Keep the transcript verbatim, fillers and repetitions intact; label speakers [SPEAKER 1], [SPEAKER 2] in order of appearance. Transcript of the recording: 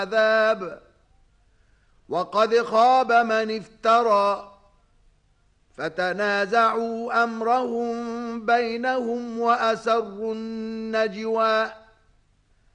[SPEAKER 1] عذاب وقد خاب من افترى فتنازعوا أمرهم بينهم وأسروا النجوى